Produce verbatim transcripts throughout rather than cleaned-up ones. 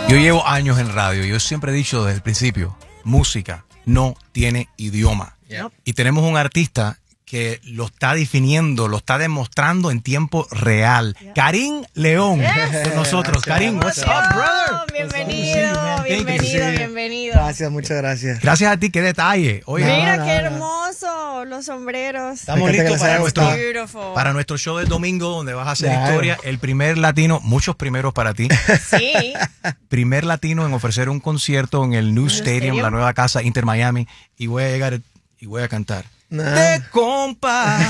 Yo llevo años en radio. Yo siempre he dicho desde el principio, música no tiene idioma. Yep. Y tenemos un artista que lo está definiendo, lo está demostrando en tiempo real. Yep. Karim León, yes. con nosotros. Karim, what's up, brother? Bienvenido, bienvenido, bienvenido. Gracias, muchas gracias. Gracias a ti, qué detalle. Oye, Mira no, qué no. hermoso, los sombreros. Estamos listos para nuestro, Beautiful. para nuestro show del domingo, donde vas a hacer Claro. historia. El primer latino, muchos primeros para ti. Sí. Primer latino en ofrecer un concierto en el New, New Stadium, Stadium. la nueva casa Inter Miami. Y voy a llegar y voy a cantar. Nah. De compas.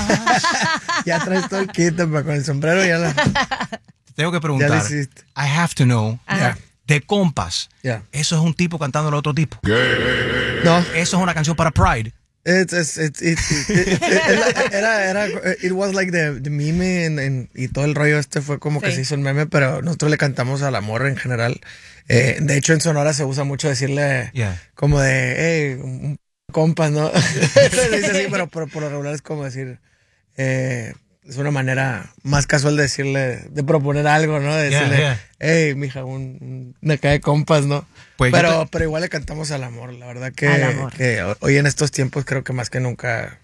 Ya traes todo el kit, pa, con el sombrero ya la... Tengo que Ya preguntar. lo hiciste. I have to know. Ajá. De compas. Yeah. Eso es un tipo cantando al otro tipo. No, Eso es una canción para Pride. it's, it's, it's, it's, it- it- it- era, era, it was like the, the meme en- en- y todo el rollo este fue como que Sí. se hizo un meme, pero nosotros le cantamos al amor en general. Eh, de hecho, en Sonora se usa mucho decirle Yeah. como de, hey, un compas, ¿no? Se dice así, pero, pero por lo regular es como decir, eh, es una manera más casual de decirle, de proponer algo, ¿no? De Yeah, decirle, yeah. hey, mija, un, un, una acá de compas, ¿no? Pues yo pero, te- pero igual le cantamos al amor, la verdad que, Al amor. que hoy en estos tiempos creo que más que nunca,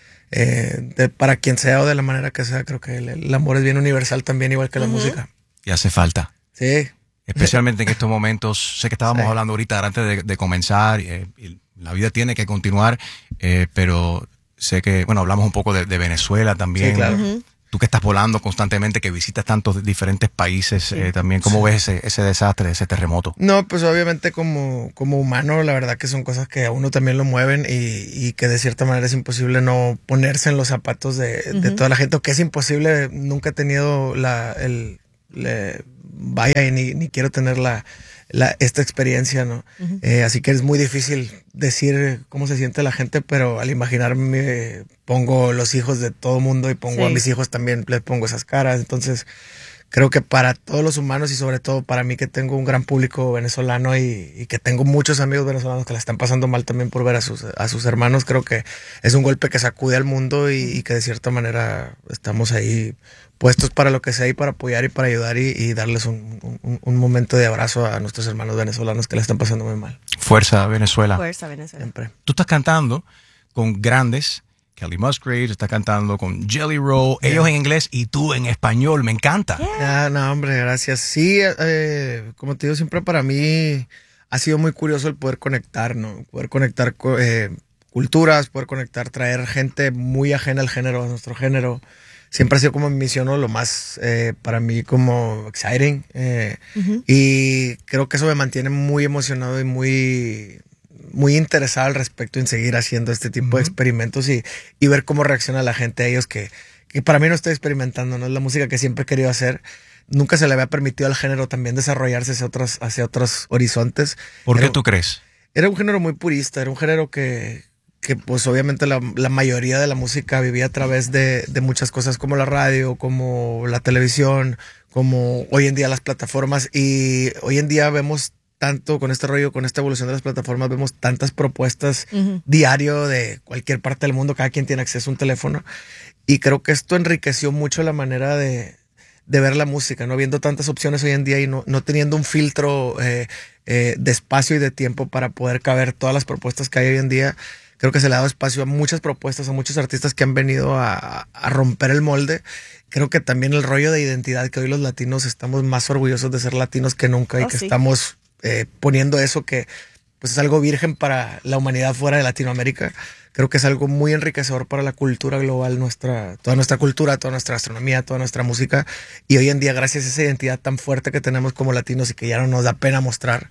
eh, de- para quien sea o de la manera que sea, creo que el, el amor es bien universal también, igual que la música. Y hace falta. Sí, Especialmente en estos momentos. Sé que estábamos Sí. hablando ahorita antes de, de comenzar. eh, y la vida tiene que continuar. eh, pero sé que, bueno, hablamos un poco de, de Venezuela también. Sí, claro. Ujú. Tú que estás volando constantemente, que visitas tantos diferentes países, eh, también, ¿cómo ves ese, ese desastre, ese terremoto? no, pues obviamente como, como humano, la verdad que son cosas que a uno también lo mueven y, y que de cierta manera es imposible no ponerse en los zapatos de, de Ujú. toda la gente, o que es imposible, nunca he tenido la, el, le- vaya y ni, ni quiero tener la, la, esta experiencia, ¿no? Ujú. Eh, así que es muy difícil decir cómo se siente la gente, pero al imaginarme pongo los hijos de todo mundo y pongo Sí. a mis hijos también, les pongo esas caras, entonces... Creo que para todos los humanos y sobre todo para mí que tengo un gran público venezolano y, y que tengo muchos amigos venezolanos que la están pasando mal también por ver a sus, a sus hermanos, creo que es un golpe que sacude al mundo y, y que de cierta manera estamos ahí puestos para lo que sea y para apoyar y para ayudar y, y darles un, un, un momento de abrazo a nuestros hermanos venezolanos que la están pasando muy mal, Fuerza Venezuela. Fuerza, Venezuela. siempre. Tú estás cantando con grandes. Kelly Musgrave está cantando con Jelly Roll. Ellos en inglés y tú en español. Me encanta. Ah, no, hombre, gracias. Sí, eh, como te digo, siempre para mí ha sido muy curioso el poder conectar, ¿no? Poder conectar co- eh, culturas, poder conectar, traer gente muy ajena al género, a nuestro género. Siempre ha sido como mi misión, ¿no? Lo más eh, para mí como exciting. eh, Ujú. Y creo que eso me mantiene muy emocionado y muy, muy interesado al respecto en seguir haciendo este tipo de experimentos y, y ver cómo reacciona la gente a ellos, que, que para mí no estoy experimentando, no es la música que siempre he querido hacer. Nunca se le había permitido al género también desarrollarse hacia otros, hacia otros horizontes. ¿Por qué Era- tú crees? Era un género muy purista, era un género que, que pues obviamente la, la mayoría de la música vivía a través de, de muchas cosas como la radio, como la televisión, como hoy en día las plataformas, y hoy en día vemos tanto con este rollo, con esta evolución de las plataformas, vemos tantas propuestas Ujú. diario de cualquier parte del mundo, cada quien tiene acceso a un teléfono, y creo que esto enriqueció mucho la manera de, de ver la música, no viendo tantas opciones hoy en día y no, no teniendo un filtro eh, eh, de espacio y de tiempo para poder caber todas las propuestas que hay hoy en día. Creo que se le ha dado espacio a muchas propuestas, a muchos artistas que han venido a, a romper el molde. Creo que también el rollo de identidad, que hoy los latinos estamos más orgullosos de ser latinos que nunca y Oh, que sí. estamos eh, poniendo eso que pues es algo virgen para la humanidad fuera de Latinoamérica. Creo que es algo muy enriquecedor para la cultura global, nuestra, toda nuestra cultura, toda nuestra gastronomía, toda nuestra música. Y hoy en día, gracias a esa identidad tan fuerte que tenemos como latinos y que ya no nos da pena mostrar,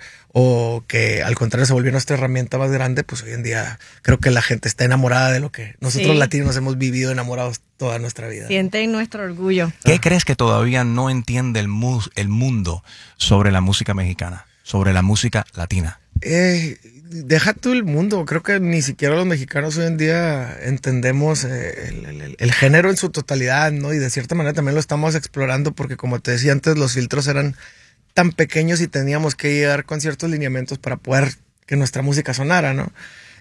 o que al contrario se volvió nuestra herramienta más grande, pues hoy en día creo que la gente está enamorada de lo que nosotros Sí. latinos hemos vivido enamorados toda nuestra vida. Sienten nuestro orgullo. ¿Qué crees que todavía no entiende el, mu- el mundo sobre la música mexicana, sobre la música latina? Eh, deja tú el mundo, creo que ni siquiera los mexicanos hoy en día entendemos eh, el, el- el género en su totalidad, ¿no? Y de cierta manera también lo estamos explorando porque, como te decía antes, los filtros eran tan pequeños y teníamos que llegar con ciertos lineamientos para poder que nuestra música sonara, ¿no?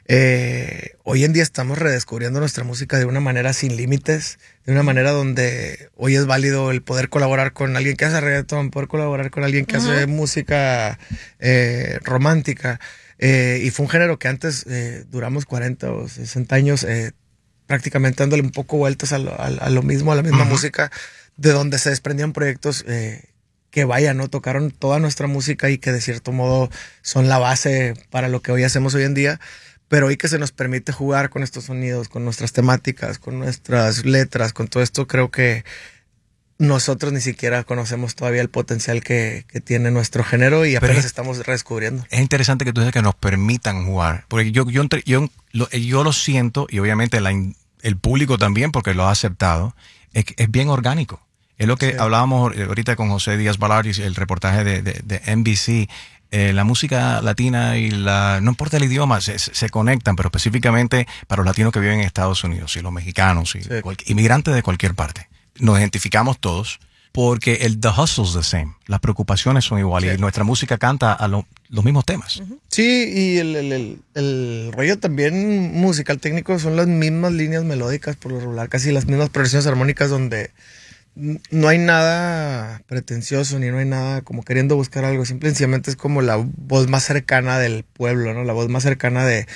Eh, hoy en día estamos redescubriendo nuestra música de una manera sin límites, de una manera donde hoy es válido el poder colaborar con alguien que hace reggaetón, poder colaborar con alguien que uh-huh. hace música eh, romántica. Eh, y fue un género que antes eh, duramos cuarenta o sesenta años eh, prácticamente dándole un poco vueltas a lo, a, a lo mismo, a la misma uh-huh. música, de donde se desprendían proyectos eh, que vaya, ¿no? Tocaron toda nuestra música y que de cierto modo son la base para lo que hoy hacemos hoy en día. Pero hoy que se nos permite jugar con estos sonidos, con nuestras temáticas, con nuestras letras, con todo esto, creo que nosotros ni siquiera conocemos todavía el potencial que, que tiene nuestro género y apenas es, estamos redescubriendo. Es interesante que tú dices que nos permitan jugar, porque yo, yo, yo, yo, yo lo siento, y obviamente la, el público también, porque lo ha aceptado, es, es bien orgánico. Es lo que sí. hablábamos ahorita con José Díaz Balardis, el reportaje de, de, de N B C. Eh, la música latina y la, no importa el idioma, se, se conectan, pero específicamente para los latinos que viven en Estados Unidos y los mexicanos y sí. cual, inmigrantes de cualquier parte. Nos identificamos todos porque el the hustle is the same, las preocupaciones son iguales sí. y nuestra música canta a lo, los mismos temas. Uh-huh. Sí, y el, el, el, el rollo también musical técnico son las mismas líneas melódicas por lo regular, casi las mismas progresiones armónicas donde no hay nada pretencioso ni no hay nada como queriendo buscar algo, simplemente es como la voz más cercana del pueblo, ¿no? La voz más cercana de,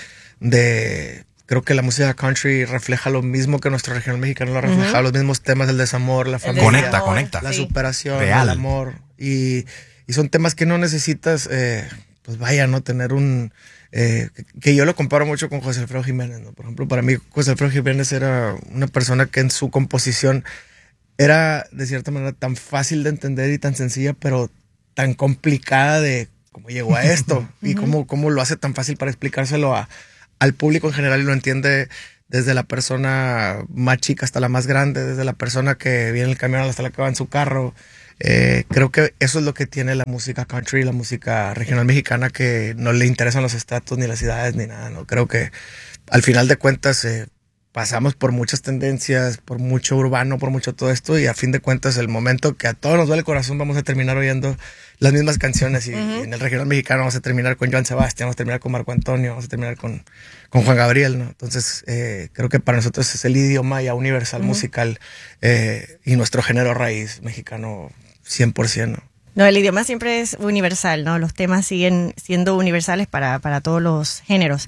de creo que la música country refleja lo mismo que nuestro regional mexicano lo ha reflejado, uh-huh. los mismos temas del desamor, la familia, conecta, conecta. La sí. superación, Real. El amor y, y son temas que no necesitas, eh, pues vaya, ¿no? Tener un Eh, que yo lo comparo mucho con José Alfredo Jiménez, ¿no? Por ejemplo, para mí José Alfredo Jiménez era una persona que en su composición era de cierta manera tan fácil de entender y tan sencilla, pero tan complicada de cómo llegó a esto y cómo, cómo lo hace tan fácil para explicárselo a, al público en general y lo entiende desde la persona más chica hasta la más grande, desde la persona que viene en el camión hasta la que va en su carro. Eh, creo que eso es lo que tiene la música country, la música regional mexicana, que no le interesan los estatus ni las ciudades ni nada, ¿no? Creo que al final de cuentas eh, pasamos por muchas tendencias, por mucho urbano, por mucho todo esto y a fin de cuentas el momento que a todos nos duele el corazón vamos a terminar oyendo las mismas canciones y, uh-huh. y en el regional mexicano vamos a terminar con Joan Sebastián, vamos a terminar con Marco Antonio, vamos a terminar con, con Juan Gabriel, ¿no? Entonces eh, creo que para nosotros es el idioma ya universal uh-huh. musical eh, y nuestro género raíz mexicano cien por ciento, ¿no? No, el idioma siempre es universal, ¿no? Los temas siguen siendo universales para, para todos los géneros.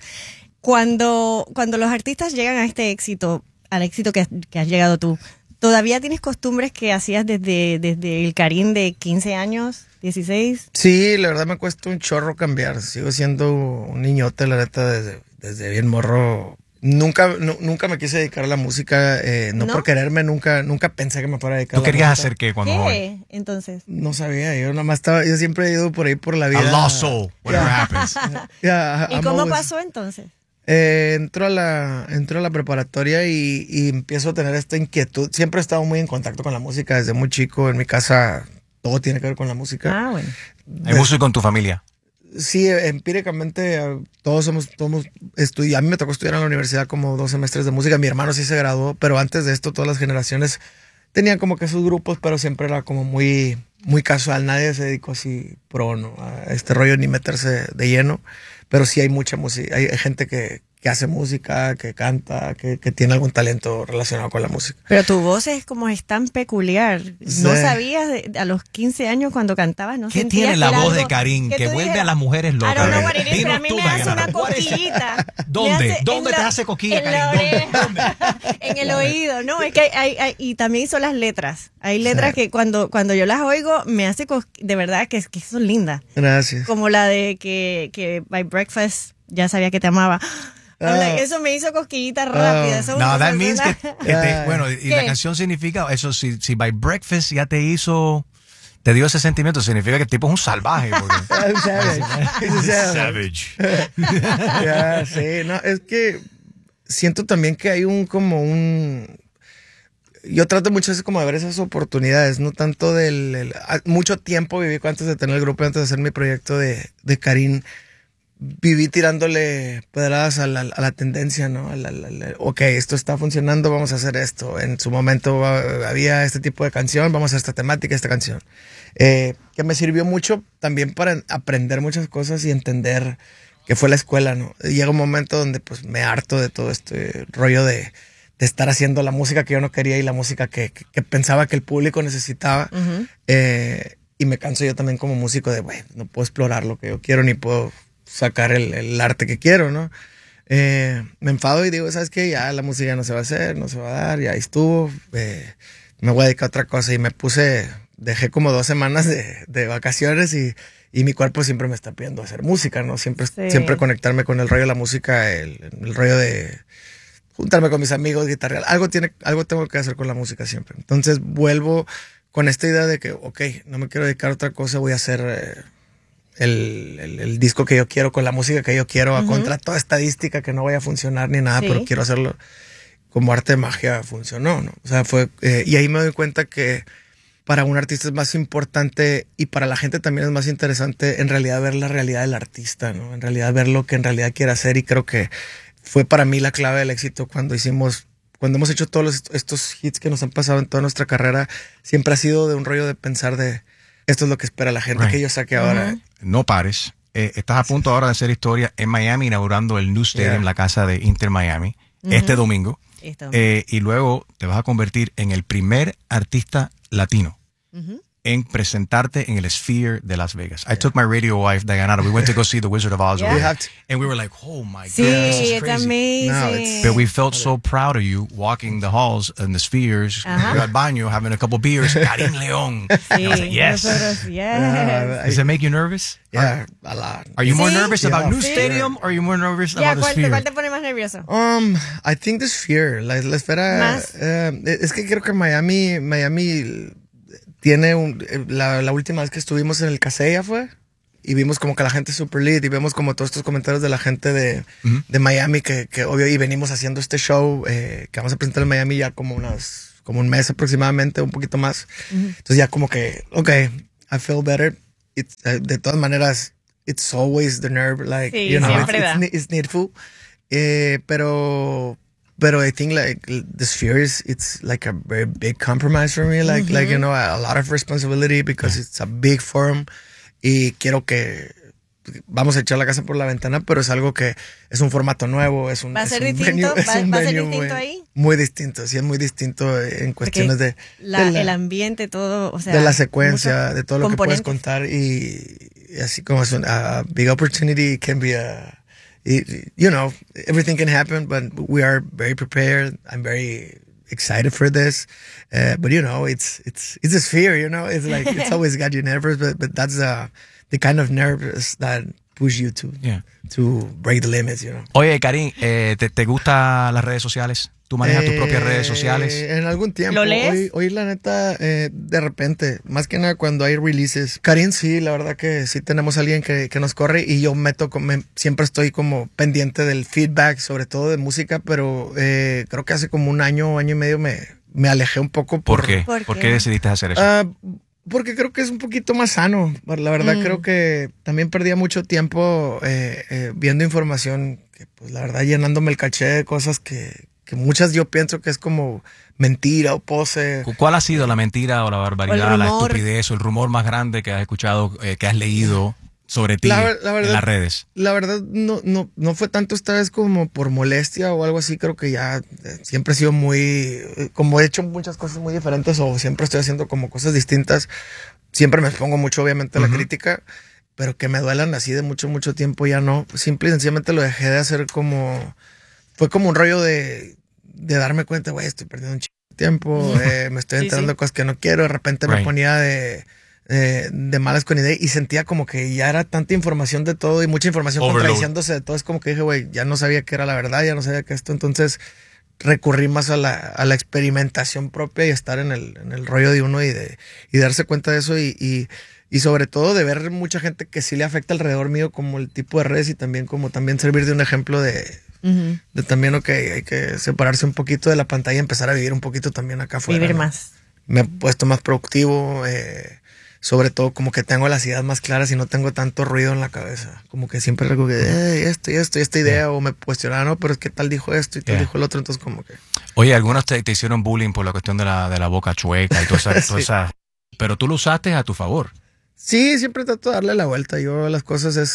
Cuando, cuando los artistas llegan a este éxito, al éxito que, que has llegado tú, ¿todavía tienes costumbres que hacías desde, desde el Karim de quince años, dieciséis? Sí, la verdad me cuesta un chorro cambiar. Sigo siendo un niñote, la neta, desde, desde bien morro. Nunca, no, nunca me quise dedicar a la música, eh, no, no por quererme, nunca, nunca pensé que me fuera a dedicar. ¿Tú a la querías música. hacer qué cuando ¿Qué? joven? Entonces. No sabía, yo nada más estaba, yo siempre he ido por ahí por la vida. A lost soul, whatever yeah. happens. Yeah, ¿Y cómo always... pasó entonces? Eh, entro a la, entro a la preparatoria y, y empiezo a tener esta inquietud. Siempre he estado muy en contacto con la música desde muy chico. En mi casa todo tiene que ver con la música. Ah, bueno. ¿Hay música en tu familia? Sí, empíricamente todos somos, todos estudiamos. A mí me tocó estudiar en la universidad como dos semestres de música. Mi hermano sí se graduó, pero antes de esto todas las generaciones tenían como que sus grupos, pero siempre era como muy, muy casual. Nadie se dedicó así pro, ¿no? A este rollo ni meterse de lleno. Pero sí hay mucha música, hay gente que, que hace música, que canta, que, que tiene algún talento relacionado con la música. Pero tu voz es como es tan peculiar. Sí. ¿No sabías de, a los quince años cuando cantabas? ¿No ¿Qué tiene la voz algo, de Karim que vuelve dijeras, a las mujeres locas? I don't know what it is, pero a mí me hace una cosquillita. ¿Dónde? Hace, ¿Dónde te la, hace cosquilla, Karim? ¿Dónde? En el oído, ¿no? Es que hay, hay, hay, y también son las letras. Hay letras sí. que cuando, cuando yo las oigo me hace cosquilla, de verdad que, que son lindas. Gracias. Como la de que, que by breakfast ya sabía que te amaba. Uh, like, eso me hizo cosquillita rápida. Uh, no, that means que, que te, bueno, y ¿qué? La canción significa eso. Si, si by breakfast ya te hizo, te dio ese sentimiento, significa que el tipo es un salvaje. Porque, un savage. un savage. Yeah, sí, no, es que siento también que hay un como un. Yo trato muchas veces como de ver esas oportunidades, no tanto del. El, mucho tiempo viví antes de tener el grupo, antes de hacer mi proyecto de, de Karim. Viví tirándole pedradas a la, a la tendencia, ¿no? A la, la, la, ok, esto está funcionando, vamos a hacer esto. En su momento había este tipo de canción, vamos a hacer esta temática, esta canción. Eh, que me sirvió mucho también para aprender muchas cosas y entender que fue la escuela, ¿no? Llega un momento donde pues me harto de todo este rollo de, de estar haciendo la música que yo no quería y la música que, que, que pensaba que el público necesitaba. Uh-huh. eh, y me canso yo también como músico de, güey, no puedo explorar lo que yo quiero ni puedo sacar el, el arte que quiero, ¿no? Eh, me enfado y digo, ¿sabes qué? Ya la música ya no se va a hacer, no se va a dar, ya estuvo. Eh, me voy a dedicar a otra cosa y me puse, dejé como dos semanas de, de vacaciones y, y mi cuerpo siempre me está pidiendo hacer música, ¿no? Siempre, sí. siempre conectarme con el rollo de la música, el, el rollo de juntarme con mis amigos, guitarrear. Algo, tiene, algo tengo que hacer con la música siempre. Entonces vuelvo con esta idea de que, ok, no me quiero dedicar a otra cosa, voy a hacer eh, el, el, el disco que yo quiero con la música que yo quiero, uh-huh. contra toda estadística que no vaya a funcionar ni nada, sí. pero quiero hacerlo como arte de magia, funcionó, ¿no? O sea, fue, eh, y ahí me doy cuenta que para un artista es más importante y para la gente también es más interesante en realidad ver la realidad del artista, ¿no? En realidad ver lo que en realidad quiere hacer y creo que fue para mí la clave del éxito cuando hicimos... Cuando hemos hecho todos los, estos hits que nos han pasado en toda nuestra carrera, siempre ha sido de un rollo de pensar de esto es lo que espera la gente, right. que yo saque ahora. Uh-huh. No pares. Eh, estás a punto ahora de hacer historia en Miami, inaugurando el New Stadium, yeah. la casa de Inter Miami, uh-huh. este domingo. Este domingo. Eh, y luego te vas a convertir en el primer artista latino uh-huh. en presentarte en el Sphere de Las Vegas. Yeah. I took my radio wife, Diana. We went to go see The Wizard of Oz. Yeah. We and we were like, oh my sí, God, this is it's crazy. amazing. No, it's, but we felt so proud of you walking the halls and the spheres, uh-huh. al baño, having a couple beers, Karim León. Sí, I was like, yes. Nosotros, yes. Uh, Does it make you nervous? Yeah, a lot. Are you more ¿Sí? nervous yeah. about New sí. Stadium or are you more nervous yeah, about the ¿cuál, Sphere? ¿Cuál te pone más nervioso? Um, I think the Sphere, la, la esfera. ¿Más? Uh, es que creo que Miami, Miami tiene un, la, la última vez que estuvimos en el Casella fue y vimos como que la gente es super lit y vemos como todos estos comentarios de la gente de, uh-huh. de Miami que, que obvio y venimos haciendo este show eh, que vamos a presentar en Miami ya como unas como un mes aproximadamente, un poquito más. Uh-huh. Entonces ya como que, ok, I feel better. It's, uh, de todas maneras, it's always the nerve, like, sí, you know, siempre it's, it's, it's needful. Eh, pero... But I think like the Sphere is, it's like a very big compromise for me. Like, mm-hmm. like, you know, a, a lot of responsibility because it's a big forum. Y quiero que vamos a echar la casa por la ventana, pero es algo que es un formato nuevo. Es un, ¿Va a ser es un distinto? venue, ¿Va, es un ¿va a ser venue distinto muy, ahí? Muy distinto, sí, es muy distinto en cuestiones de, la, de la, el ambiente, todo, o sea. De la secuencia, de todo lo que puedes componentes. contar y, y así como es una uh, big opportunity can be a... You know, everything can happen, but we are very prepared. I'm very excited for this. Uh, but you know, it's it's it's a Sphere. You know, it's like it's always got you nervous, but but that's uh, the kind of nervous that push you to yeah. to break the limits. You know. Oye, Karim, eh, ¿te, ¿te gustan las redes sociales? ¿Tú manejas eh, tus propias redes sociales? En algún tiempo. ¿Lo lees? Hoy, hoy la neta, eh, de repente, más que nada cuando hay releases. Karim, sí, la verdad que sí tenemos a alguien que, que nos corre y yo meto, me, siempre estoy como pendiente del feedback, sobre todo de música, pero eh, creo que hace como un año, año y medio me, me alejé un poco. Por, ¿Por qué? ¿Por qué? ¿Por qué decidiste hacer eso? Uh, porque creo que es un poquito más sano. La verdad mm. creo que también perdía mucho tiempo eh, eh, viendo información, que pues la verdad llenándome el caché de cosas que... que muchas yo pienso que es como mentira o pose. ¿Cuál ha sido la mentira o la barbaridad, o la estupidez o el rumor más grande que has escuchado, eh, que has leído sobre ti la, la verdad, en las redes? La verdad no, no, no fue tanto esta vez como por molestia o algo así. Creo que ya siempre he sido muy, como he hecho muchas cosas muy diferentes o siempre estoy haciendo como cosas distintas. Siempre me expongo mucho obviamente a la uh-huh. crítica, pero que me duelan así de mucho, mucho tiempo ya no. Simple y sencillamente lo dejé de hacer como... Fue como un rollo de, de darme cuenta, güey, estoy perdiendo un chingo de tiempo, eh, me estoy enterando de sí, sí. cosas que no quiero. De repente right. me ponía de, eh, de malas con idea y sentía como que ya era tanta información de todo y mucha información Overload. Contradiciéndose de todo. Es como que dije, güey, ya no sabía qué era la verdad, ya no sabía qué esto. Entonces recurrí más a la, a la experimentación propia y estar en el, en el rollo de uno y, de, y darse cuenta de eso y... y Y sobre todo de ver mucha gente que sí le afecta alrededor mío como el tipo de redes y también como también servir de un ejemplo de, uh-huh. de también, ok, hay que separarse un poquito de la pantalla y empezar a vivir un poquito también acá afuera. Vivir ¿no? más. Me he puesto más productivo, eh, sobre todo como que tengo las ideas más claras y no tengo tanto ruido en la cabeza. Como que siempre recuerdo que hey, esto y esto y esta idea o me cuestionaban, no, pero es que tal dijo esto y tal yeah. dijo el otro, entonces como que... Oye, algunos te, te hicieron bullying por la cuestión de la, de la boca chueca y toda esa, sí. toda esa... Pero tú lo usaste a tu favor. Sí, siempre trato de darle la vuelta. Yo las cosas es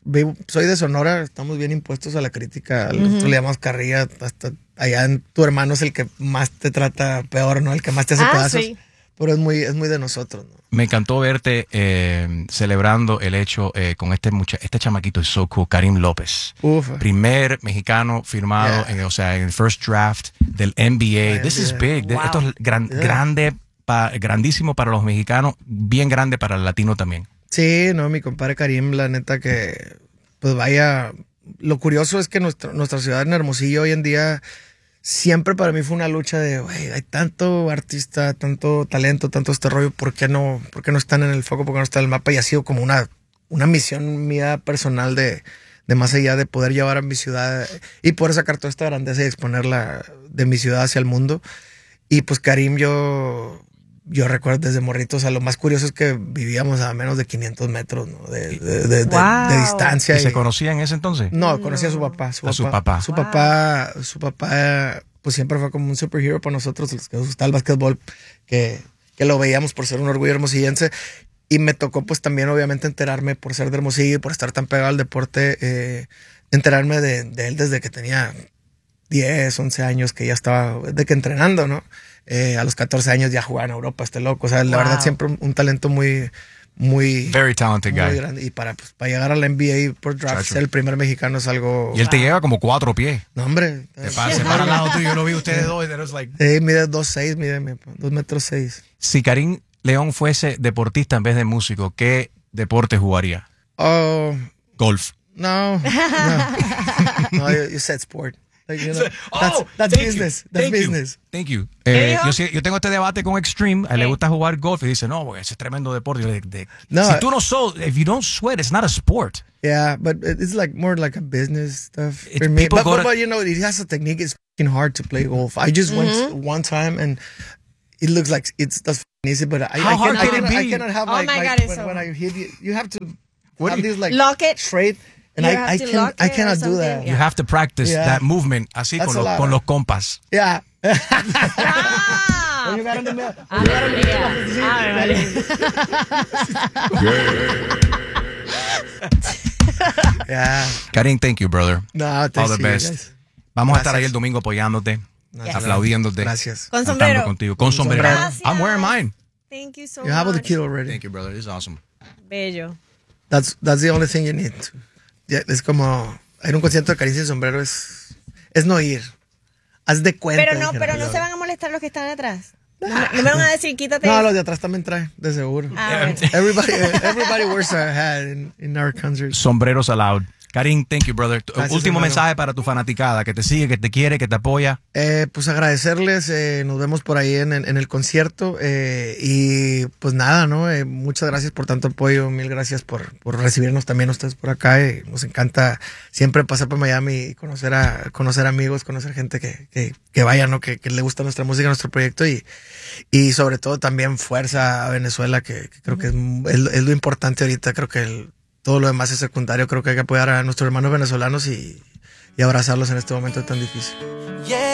vivo- soy de Sonora, estamos bien impuestos a la crítica. Nosotros le llamamos carrilla. Hasta allá en, tu hermano es el que más te trata peor, ¿no? El que más te hace Ah, pedazos. sí. Pero es muy, es muy de nosotros, ¿no? Me encantó verte eh, celebrando el hecho eh, con este mucha este chamaquito es so cool, Karim López. Ufa. Primer mexicano firmado, Yeah. en, o sea, en el first draft del N B A. Ah, This is N B A. big. Wow. Esto es gran- Yeah. grande, pa- grandísimo para los mexicanos, bien grande para el latino también. Sí, no, mi compadre Karim, la neta que, pues vaya, lo curioso es que nuestra, nuestra ciudad en Hermosillo hoy en día siempre para mí fue una lucha de, güey, hay tanto artista, tanto talento, tanto este rollo, ¿por qué no, por qué no están en el foco, por qué no están en el mapa? Y ha sido como una, una misión mía personal de, de más allá de poder llevar a mi ciudad y poder sacar toda esta grandeza y exponerla de mi ciudad hacia el mundo. Y pues Karim, yo... Yo recuerdo desde morritos, o sea, lo más curioso es que vivíamos a menos de quinientos metros, ¿no? de, de, de, de- Wow. de distancia. ¿Y se y- conocía en ese entonces? No, conocí a su papá. Su A papá, su papá. Su Wow. papá, su papá, pues siempre fue como un superhero para nosotros, los que nos gustaba el básquetbol, que, que lo veíamos por ser un orgullo hermosillense. Y me tocó, pues también, obviamente, enterarme por ser de Hermosillo y por estar tan pegado al deporte, eh, enterarme de, de él desde que tenía diez, once años, que ya estaba, de que entrenando, ¿no? Eh, a los catorce años ya jugaba en Europa, este loco. O sea, la Wow. verdad, siempre un, un talento muy, muy, Very talented muy guy. grande. Y para, pues, para llegar a la N B A por draft, Chacho. ser el primer mexicano es algo. Y él te lleva como cuatro pies. No, hombre. Te pasa, se para al lado tuyo, yo lo vi ustedes dos. and it was like- Eh, mide dos seis, mide dos metros seis. Si Karim León fuese deportista en vez de músico, ¿qué deporte jugaría? Oh, Golf. no. No, no you, you said sport. Like, you know, that's, Oh, that's thank business. you, That's thank you, business. Thank you. Eh, dijo? yo, sí- yo tengo este debate con Extreme. A él le ¿Qué? gusta jugar golf y dice, no, porque ese es tremendo deporte. Yo le- de- No, si eh. tú no sos, if you don't sweat, it's not a sport. Yeah, but it- it's like more like a business stuff It's for me. people But, go but, to- but, you know, it has a technique. It's fucking hard to play golf. I just went one time and it looks like it's that's fucking easy, but I, How I, hard can, I, can it cannot, I be? cannot have Oh like, my like God, it's when, so when I hard. hit you, you have to What have do you- these like Lock it. straight, and You I, have I to can lock I it or cannot do something, that. yeah. You have to practice Yeah. that movement así That's con a los, lot. con los compas. Yeah. Ah, You got in the middle. ah, vale. Yeah. Karim, thank you, brother. No, All thanks the to you best. guys. Vamos a estar Gracias. ahí el domingo apoyándote, Gracias. aplaudiéndote. Gracias. Con cantando sombrero. contigo. Con sombrero. Gracias. I'm wearing mine. Thank you so You have all the much. kid already. Thank you, brother. This is awesome. Bello. That's that's the only thing you need. to- Ya, es como ir a un concierto de Caricia y sombrero es es no ir. Haz de cuenta. Pero no, dijera. pero no se van a molestar los que están atrás. No, me- no me van a decir, quítate. No, los de atrás también traen, de seguro. Ah, bueno. Everybody everybody wears a hat in, in our country. Sombreros allowed. Karim, thank you, brother. Tu- Gracias, Último hermano. mensaje para tu fanaticada, que te sigue, que te quiere, que te apoya. Eh, pues agradecerles, eh, nos vemos por ahí en, en- en el concierto eh, y pues nada, ¿no? Eh, muchas gracias por tanto apoyo, mil gracias por, por recibirnos también ustedes por acá. eh, nos encanta siempre pasar por Miami y conocer a conocer amigos, conocer gente que, que, que vaya, ¿no? Que, que le gusta nuestra música, nuestro proyecto y, y sobre todo también fuerza a Venezuela, que, que creo que es, es- es lo importante ahorita, creo que el- todo lo demás es secundario, creo que hay que apoyar a nuestros hermanos venezolanos y, y abrazarlos en este momento tan difícil.